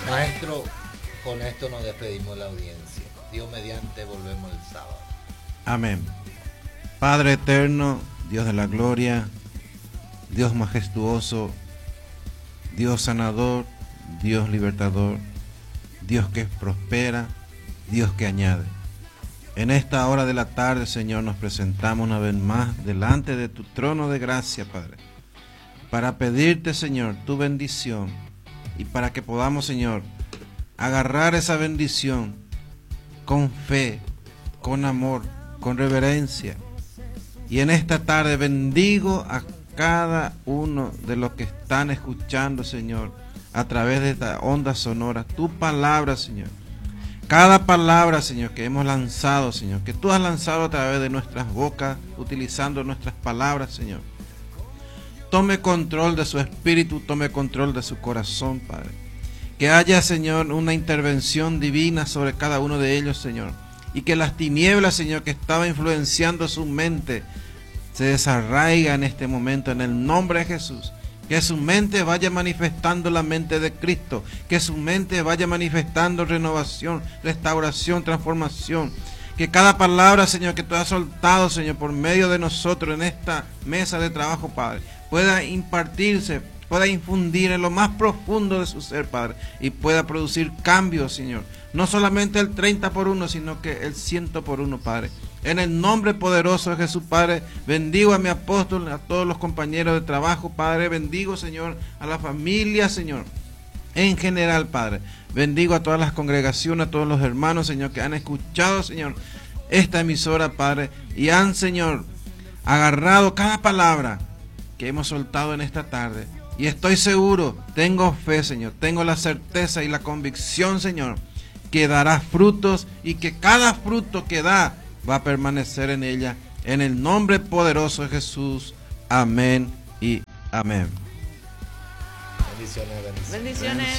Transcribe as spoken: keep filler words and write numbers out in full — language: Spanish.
Maestro, con esto nos despedimos de la audiencia. Dios mediante, volvemos el sábado. Amén. Padre eterno, Dios de la gloria, Dios majestuoso, Dios sanador, Dios libertador, Dios que prospera, Dios que añade. En esta hora de la tarde, Señor, nos presentamos una vez más delante de tu trono de gracia, Padre, para pedirte, Señor, tu bendición y para que podamos, Señor, agarrar esa bendición con fe, con amor, con reverencia. Y en esta tarde bendigo a cada uno de los que están escuchando, Señor, a través de esta onda sonora, tu palabra, Señor. Cada palabra, Señor, que hemos lanzado, Señor, que tú has lanzado a través de nuestras bocas, utilizando nuestras palabras, Señor. Tome control de su espíritu, tome control de su corazón, Padre. Que haya, Señor, una intervención divina sobre cada uno de ellos, Señor. Y que las tinieblas, Señor, que estaba influenciando su mente, se desarraiga en este momento, en el nombre de Jesús. Que su mente vaya manifestando la mente de Cristo. Que su mente vaya manifestando renovación, restauración, transformación. Que cada palabra, Señor, que tú has soltado, Señor, por medio de nosotros en esta mesa de trabajo, Padre, pueda impartirse, pueda infundir en lo más profundo de su ser, Padre, y pueda producir cambios, Señor. No solamente el treinta por uno, sino que el cien por uno, Padre. En el nombre poderoso de Jesús, Padre, bendigo a mi apóstol, a todos los compañeros de trabajo, Padre. Bendigo, Señor, a la familia, Señor, en general, Padre. Bendigo a todas las congregaciones, a todos los hermanos, Señor, que han escuchado, Señor, esta emisora, Padre, y han, Señor, agarrado cada palabra que hemos soltado en esta tarde. Y estoy seguro, tengo fe, Señor, tengo la certeza y la convicción, Señor, que dará frutos y que cada fruto que da va a permanecer en ella. En el nombre poderoso de Jesús. Amén y amén. Bendiciones, bendiciones. Bendiciones.